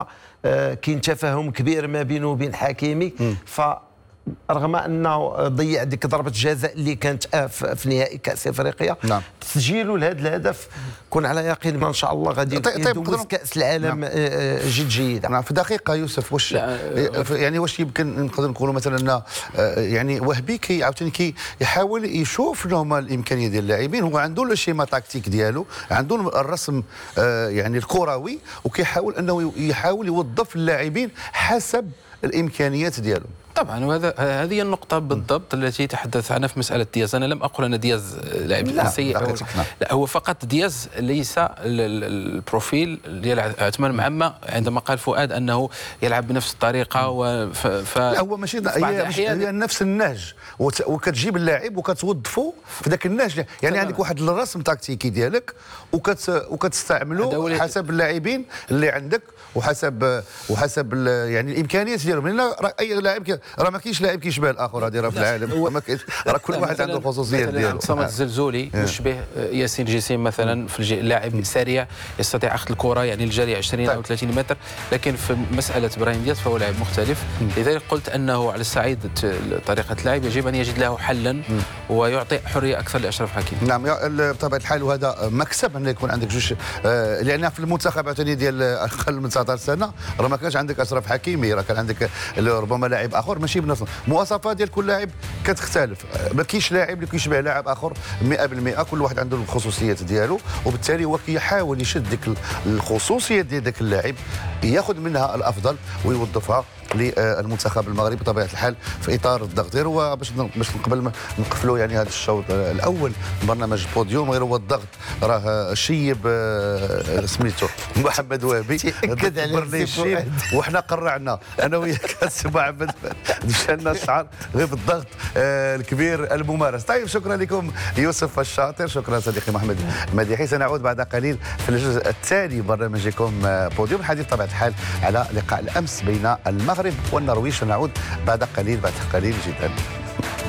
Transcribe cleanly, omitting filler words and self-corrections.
كاين تفاهم كبير ما بينه وبين حكيمي. رغم انه ضيع ديك ضربه جزاء اللي كانت في نهائي كاس افريقيا، نعم. تسجيله لهذا الهدف كون على يقين ما ان شاء الله غادي يدوز كاس العالم. نعم. جد جيده. نعم. في دقيقه يوسف، واش يعني واش يمكن نقدر نقولوا مثلا يعني وهبي عاوتاني يحاول يشوف شنو هما الامكانيات ديال اللاعبين، هو عنده لو شيما تاكتيك ديالو، عنده الرسم يعني الكروي، وكيحاول انه يحاول يوظف اللاعبين حسب الامكانيات ديالو. طبعا، وهذا هذه النقطة بالضبط التي تحدث عنها في مسألة دياز. أنا لم أقل أن دياز لاعب سيء، لا، هو فقط دياز ليس البروفيل ديال عثمان معمة عندما قال فؤاد أنه يلعب بنفس الطريقة. لا، هو ماشي هي نفس النهج، وكتجيب اللاعب وكتوظفه في ذاك النهج. يعني عندك واحد الرسم تكتيكي ديالك وكتستعمله حسب اللاعبين اللي عندك وحسب يعني الامكانيات ديالهم. لان اي لاعب راه ما كاينش لاعب كيشبه الاخر، هذه راه في العالم، راه كل واحد عنده الخصوصيات ديالو. صمد الزلزولي يشبه ياسين جسيم مثلا، في اللاعب سريع يستطيع اخذ الكره يعني الجري 20 او 30 متر، لكن في مساله ابراهيم دياز فهو لاعب مختلف. لذلك قلت انه على الصعيد طريقه اللعب يجب ان يجد له حلا ويعطي حريه اكثر لاشرف حكيمي. نعم، بطبيعه الحال، وهذا مكسب ان يكون عندك جوج، لان في المنتخب عاوتاني ديال اقل من 19 سنه راه ما كانش عندك اشرف حكيمي، راه كان عندك ربما لاعب اخر ماشي بنفس المواصفات ديال كل لاعب كتختلف. ما كاينش لاعب اللي كيشبه لاعب اخر 100%، كل واحد عنده الخصوصيات ديالو، وبالتالي هو كيحاول يشد ديك الخصوصيات ديال ذاك اللاعب، ياخذ منها الافضل ويوظفها للمنتخب المغربي بطبيعه الحال في اطار الضغط. غير هو باش قبل ما نقفلوا يعني هذا الشوط الاول من برنامج البوديوم، غير هو الضغط راه شيب سميتو محمد وهبي اكد على الشيب، وحنا قرعنا انا وياك محمد دشنا الشعر غير بالضغط الكبير الممارس. طيب، شكرا لكم يوسف الشاطر، شكرا صديقي محمد مديحي. سنعود بعد قليل في الجزء الثاني من برنامجكم بوديوم، الحديث بطبيعه الحال على لقاء الامس بين المغرب والنرويج. ونعود بعد قليل جدا.